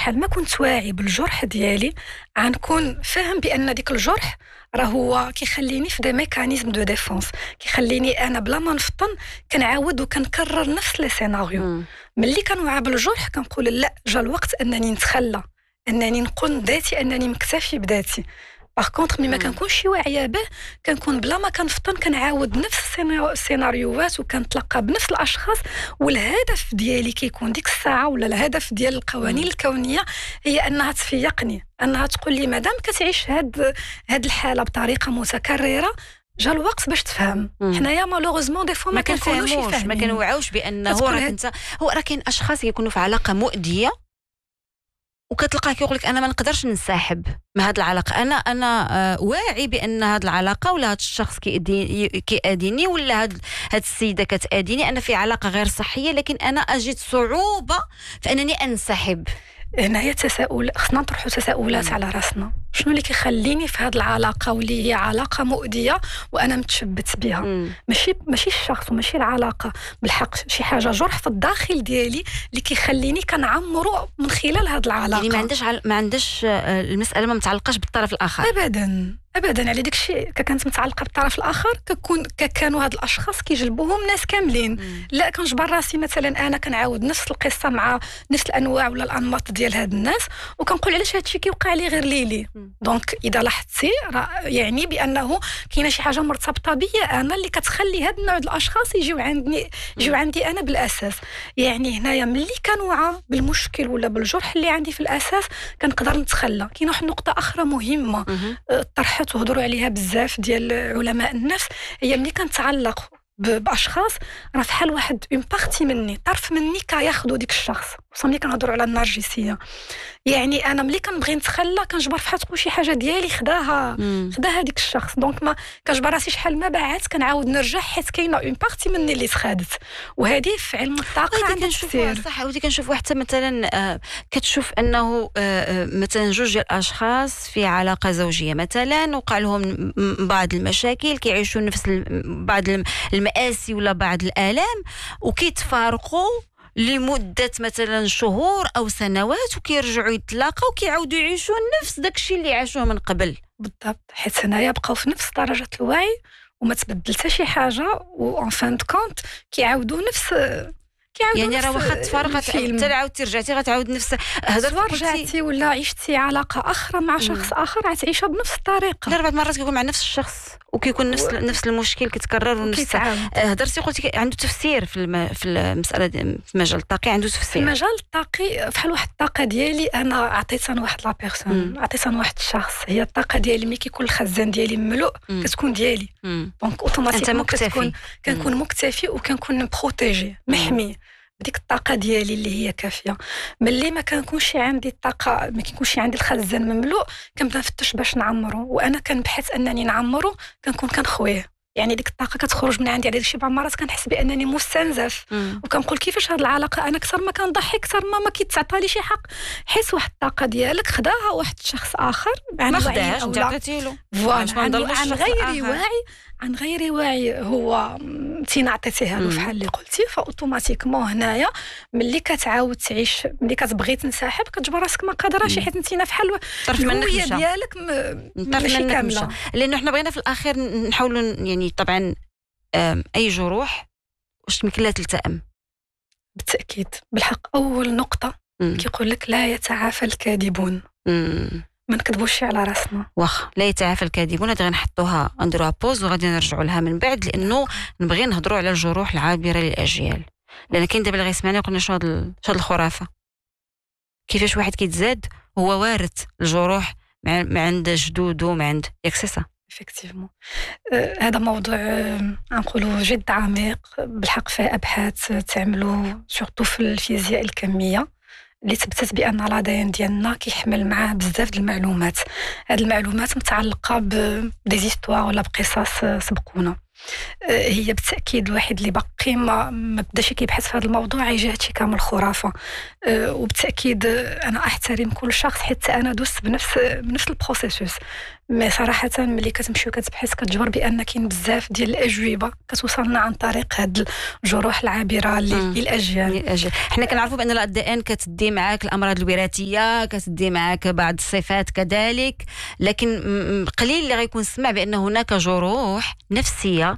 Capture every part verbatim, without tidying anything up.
شحال ما كنت واعي بالجرح ديالي غنكون فاهم بان ديك الجرح راه هو كيخليني في دي ميكانيزم دو ديفونس، كيخليني انا بلا ما نفطن كنعاود وكنكرر نفس لي سيناريو. ملي كنوعى بالجرح كنقول لا، جا الوقت انني نتخلى، انني نقول ذاتي انني مكتفي بذاتي. باغ كونطخ ملي ما كنكونش شي واعيه به كنكون بلا ما كنفطن كنعاود نفس السيناريوهات وكنتلقى بنفس الاشخاص، والهدف ديالي كيكون ديك الساعه ولا الهدف ديال القوانين الكونيه هي انها تفيقني، انها تقول لي مادام كتعيش هاد هاد الحاله بطريقه متكرره جا الوقت باش تفهم. حنايا مالوغوزمون دي فوا ما كنكونوش فاهمين، ما كنوعاوش بانه راك انت هو راه كاين اشخاص يكونوا في علاقه مؤذيه وكتلقاه كيقول لك انا ما نقدرش ننسحب من هذه العلاقه، انا انا آه واعي بان هذه العلاقه ولا هذا الشخص كيأذيني كيأذيني ولا هاد هاد السيده كتأذيني، انا في علاقه غير صحيه لكن انا اجد صعوبه في انني انسحب. هنايا تساؤل، خصنا نطرحوا تساؤلات على راسنا. شنو اللي كيخليني في هذه العلاقه واللي هي علاقه مؤذيه وانا متشبت بها؟ مم. ماشي ماشي الشخص وماشي العلاقه، بالحق شي حاجه جرح في الداخل ديالي اللي كيخليني كنعمرو من خلال هذه العلاقه. يعني ما عندش ما عندش المساله ما متعلقاش بالطرف الاخر ابدا ابدا. على داك الشيء كانت متعلقه بالطرف الاخر ككون كانوا هاد الاشخاص كيجلبوهم ناس كاملين. مم. لا كنجبر راسي مثلا انا كنعاود نفس القصه مع نفس الانواع ولا الانماط ديال هاد الناس وكنقول علاش هادشي كيوقع لي غير ليلي. دونك اذا لاحظتي يعني بانه كاينه شي حاجه مرتبطه بيا انا اللي كتخلي هاد النوع ديال الاشخاص يجيو عندي يجيو عندي انا بالاساس. يعني هنايا ملي كنوعى بالمشكل ولا بالجرح اللي عندي في الاساس كنقدر نتخلى. كاينه واحد النقطه اخرى مهمه طرحت وهضروا عليها بزاف ديال علماء النفس، هي ملي كنتعلق باشخاص راه فحال واحد اون بارتي مني، طرف مني كياخذوا ديك الشخص. وصا ملي كنهضروا على النرجسيه يعني انا ملي كنبغي نتخلى كنجبر فحال تكون شي حاجه ديالي خداها خداها ديك الشخص. دونك ما كنجبر راسي شحال ما بعات كنعاود نرجع حيت كاينه اون بارتي مني اللي تخادت. وهذه في علم الطاقه عندنا كثير صح. ودي كنشوفوا حتى مثلا آه كتشوف انه آه مثلا جوج ديال الاشخاص في علاقه زوجيه مثلا وقع لهم بعض المشاكل، كيعيشوا نفس بعض المآسي ولا بعض الآلام وكيتفارقوا لمدة مثلا شهور أو سنوات وكيرجعوا يتلاقوا وكيعاودوا يعيشوا نفس داكشي اللي عاشوه من قبل. بالضبط، حيت هنايا بقاو في نفس درجة الوعي وما تبدل حتى شي حاجة وان فان كونت كيعاودوا نفس يعني راه واخا تفارقت حتى عاودتي رجعتي غتعاود نفس هضرتي رجعتي ولا عشتي علاقه اخرى مع شخص مم. اخر غتعيشها بنفس الطريقه. لا بعض المرات كيكون مع نفس الشخص وكيكون نفس و... نفس المشكل كيتكرر ونفس هضرتي قلتي عنده تفسير في الم... في المساله دي... في المجال الطاقي عنده تفسير. في المجال الطاقي فحال واحد الطاقه ديالي انا عطيتها لواحد لا بيرسون، عطيتها لواحد الشخص. هي الطاقه ديالي ملي كيكون الخزان ديالي مملوء مم. كتكون ديالي. دونك اوتوماتيكمون كتكون كنكون مكتفي وكنكون بروتيجي محمي بديك الطاقه ديالي اللي هي كافيه. ملي ما كنكونش عندي الطاقه ما كيكونش عندي الخزان مملوء كنبدا نفتش باش نعمره، وانا كنبحث انني نعمره كنكون كنخويه. يعني ديك الطاقه كتخرج من عندي على داكشي. بعض المرات كنحس بانني مستنزف وكنقول كيفاش هاد العلاقه انا اكثر ما كنضحي اكثر ما ما كيتعطى لي شي حق، حيت واحد الطاقه ديالك خداها واحد الشخص اخر ما خداهاش انت عطيتي له عن, عن غير واعي عن غير واعي هو تينا عطيتيها له فحال اللي قلتي. فاوتوماتيكمون هنايا ملي كتعاود تعيش ملي كتبغي تنسحب كتجبر راسك ما قادراش حيت انتينا فحال الهويه ديالك ماشي كامله. لانه حنا بغينا في الاخير نحاولوا يعني طبعا اي جروح واش يمكن لها تلتئم. بالتاكيد بالحق. اول نقطه كيقول لك لا يتعافى الكاذبون. ما نكذبوش على راسنا. واخا لا يتعافى الكاذبون هذه غنحطوها نديروها بوز وغادي نرجعوا لها من بعد لانه نبغي نهضروا على الجروح العابره للاجيال. لان كاين دابا اللي غيسمعنا يقول لنا شنو هاد الخرافه كيفاش واحد كيتزاد هو وارث الجروح ما عند جدوده ما عند ياك سي صح. effectivement euh, هذا موضوع نقولوا جد عميق بالحق. فيه ابحاث تعملوا سورتو في الفيزياء الكميه اللي تثبتت بان الادين ديالنا كيحمل معاه بزاف د المعلومات. هاد المعلومات متعلقه بديزيستوار ولا بقصص سبقونا. هي بالتاكيد الواحد اللي باقي ما ما بداش كيبحث في هذا الموضوع يجي هادشي كامل خرافه. وبالتاكيد انا احترم كل شخص حتى انا دوزت بنفس بنفس البروسيسوس. مي صراحه ملي كتمشي وكتبحث كتجبر بان كاين بزاف ديال الاجوبه كتوصلنا عن طريق هاد الجروح العابره للاجيال. للاجيال حنا كنعرفوا بان الدي ان كتدي معاك الامراض الوراثيه، كتدي معاك بعض الصفات كذلك، لكن قليل اللي غيكون سمع بان هناك جروح نفسيه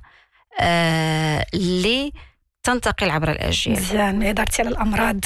آه اللي تنتقل عبر الاجيال. مزيان، هضرتي على الامراض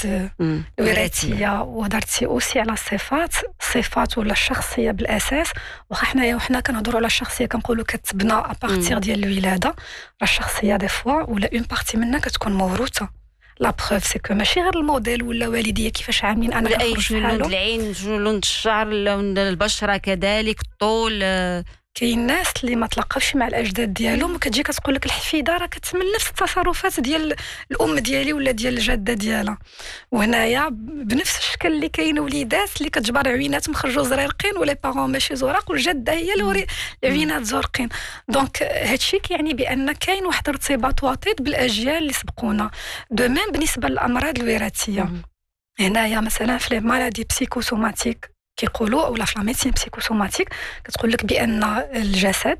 الوراثيه وهضرتي اوسي على الصفات الصفات ولا الشخصيه بالاساس. واخا حنايا وحنا كنهضروا على الشخصيه كنقولوا كتبنى ابارتيغ ديال الولاده، راه الشخصيه دي فوا ولا اون بارتي منها كتكون موروثه. لا بروف سي كو ماشي غير الموديل ولا والديه كيفاش عاملين انا كنخرج شنو لون العين، شنو لون الشعر، لون البشره كذلك، الطول. كاين ناس اللي ما تلاقاوش مع الاجداد ديالهم وكتجي كتقول لك الحفيده راه كتمل نفس التصرفات ديال الام ديالي ولا ديال الجده ديالها. وهنايا بنفس الشكل اللي كاين وليدات اللي كتجبر عويناتهم خرجوا زريرقين ولا بارون ماشي زراق والجده هي اللي العوينات زرقين. دونك هادشي كيعني بان كاين واحد الارتباط وطيد بالاجيال اللي سبقونا. دو ميم بالنسبه للامراض الوراثيه، هنايا مثلا في لي مالادي بسيكوسوماتيك كيقولوا اولا في لا ميديسين بسيكوسوماتيك كتقول لك بان الجسد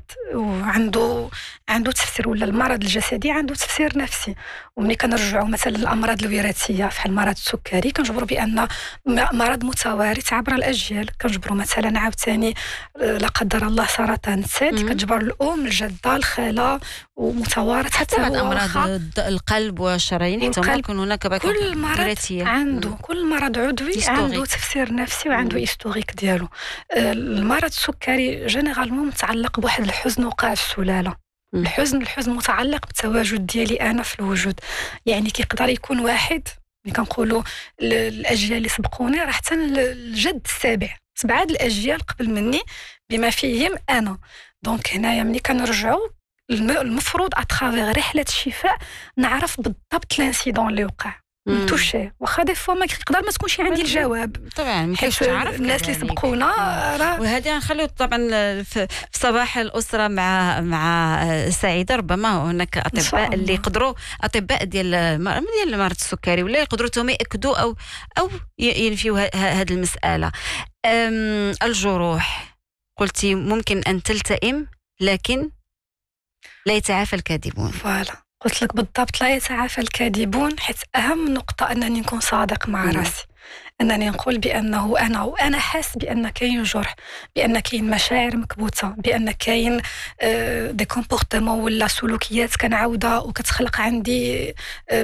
عنده عنده تفسير، ولا المرض الجسدي عنده تفسير نفسي. وملي كنرجعوا مثلا للامراض الوراثيه بحال مرض السكري كنجبروا بان مرض متوارث عبر الاجيال. كنجبروا مثلا عاوتاني لا قدر الله سرطان الثدي كتجبر الام الجده الخاله ومتوارث حتى بعض امراض القلب والشرايين حتى هما يكون هناك كل مرض عنده مم. كل مرض عضوي عنده تفسير نفسي وعنده هيستوريك ديالو. المرض السكري جينيرالمون متعلق بواحد الحزن وقع في السلاله. مم. الحزن الحزن متعلق بالتواجد ديالي انا في الوجود. يعني كيقدر يكون واحد ملي كنقولوا الاجيال اللي سبقوني راه حتى الجد السابع سبعه الاجيال قبل مني بما فيهم انا. دونك هنايا ملي كنرجعوا المفروض اترافيغ رحله الشفاء نعرف بالضبط الانسيدون اللي وقع نتوشي. واخا دي فوا ما يقدر ما تكونش عندي الجواب طبعا ما كاينش تعرف الناس اللي سبقونا راه. وهذه غنخليو طبعا في صباح الاسره مع مع سعيده. ربما هناك اطباء اللي يقدروا اطباء ديال ديال مرض السكري ولا يقدروا توم ياكدوا او او ينفيوا هذه المساله. الجروح قلتي ممكن ان تلتئم لكن لا يتعافى الكاذبون. فوالا قلت لك بالضبط لا يتعافى الكاذبون، حيت أهم نقطة أنني نكون صادق مع راسي، أنني نقول بأنه أنا وأنا حاس بأن كاين جرح، بأن كاين مشاعر مكبوتة، بأن كاين دي كومبورتمون ولا سلوكيات كنعاودها وكتخلق عندي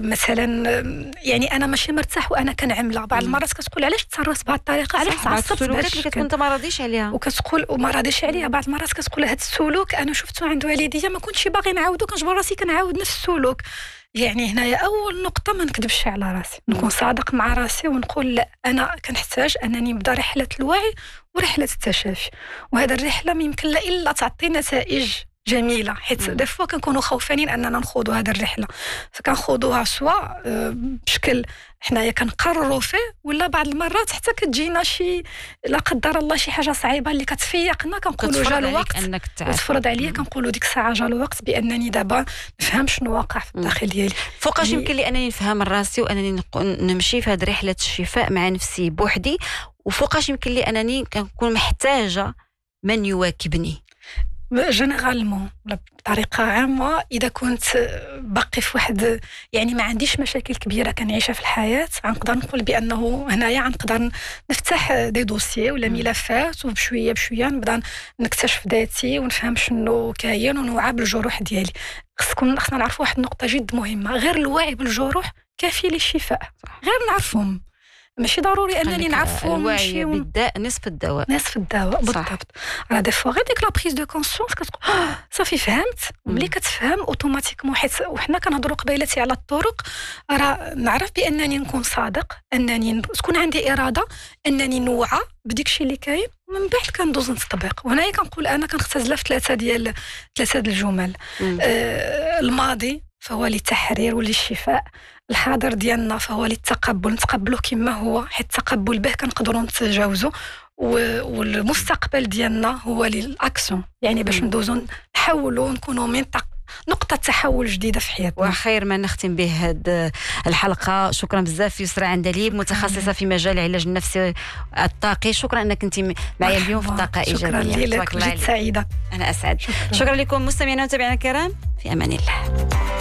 مثلا يعني أنا ماشي مرتاح وأنا كنعملها. بعض المرات كتقول علاش تصرفت بهذه الطريقة، علاش تعصبت بهذا الشكل، كتكون انت ما راضيش عليها وكتقول وما راضيش عليها. بعض المرات كتقول هذا السلوك أنا شفته عند والديا ما كنتش باغي نعاودو، كنجبر راسي كنعاود نفس السلوك. يعني هنايا اول نقطه ما نكذبش على راسي، نكون صادق مع راسي ونقول لا انا كنحتاج انني نبدا رحله الوعي ورحله التشافي. وهذا الرحله ما يمكن لا الا تعطي نتائج جميله، حيت دي فوا كنكونوا خوفانين اننا نخوضوا هذه الرحله، فكنخوضوها سواء بشكل حنايا كنقرروا فيه ولا بعض المرات حتى كتجينا شي لا قدر الله شي حاجه صعيبه اللي كتفيقنا كنقولوا جا الوقت وتفرض عليا كنقولوا ديك الساعه جا الوقت بانني دابا نفهم شنو واقع في الداخل ديالي. فوقاش يمكن لي انني نفهم راسي وانني نمشي في هذه رحله الشفاء مع نفسي بوحدي، وفوقاش يمكن لي انني كنكون محتاجه من يواكبني؟ جينيرالمون ولا بطريقه عامه اذا كنت باقي في واحد يعني ما عنديش مشاكل كبيره كنعيشها في الحياه، غنقدر نقول بانه هنايا غنقدر نفتح دي دوسيي ولا ملفات وبشويه بشويه نبدا نكتشف ذاتي ونفهم شنو كاين ونوعى بالجروح ديالي. خصكم خصنا نعرفوا واحد النقطه جد مهمه، غير الوعي بالجروح كافي للشفاء، غير نعرفهم ماشي ضروري انني نعرفهم. الوعي بالداء نصف الدواء. نصف الدواء بالضبط. راه دي فوا غير ديك لا بريز دو كونسيونس كتقول آه صافي فهمت. ملي كتفهم اوتوماتيكمون، حيت وحنا كنهضروا قبيلتي على الطرق، راه نعرف بانني نكون صادق، انني تكون عندي اراده انني نوعى بديك الشيء اللي كاين، ومن بعد كندوز نطبق. وهنايا كنقول انا كنختزلها في ثلاثه ديال ثلاثه ديال الجمل. آه الماضي فهو للتحرير وللشفاء، الحاضر ديالنا فهو للتقبل نتقبلوه كما هو، حيت التقبل به كنقدروا نتجاوزوا، والمستقبل ديالنا هو للاكسيون، يعني باش ندوزو نحاولوا نكونوا منطق نقطه تحول جديده في حياتنا. وخير ما نختم به هذه الحلقه. شكرا بزاف يسرى عندليب، متخصصه في مجال العلاج النفسي الطاقي. شكرا انك كنت معي اليوم في طاقه ايجابيه. شكرا لك، جد سعيده. انا اسعد. شكرا, شكرا لكم مستمعينا ومتابعينا الكرام، في امان الله.